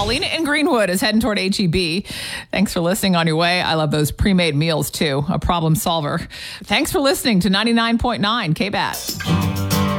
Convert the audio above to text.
Paulina in Greenwood is heading toward HEB. Thanks for listening on your way. I love those pre-made meals, too. A problem solver. Thanks for listening to 99.9 KBAT.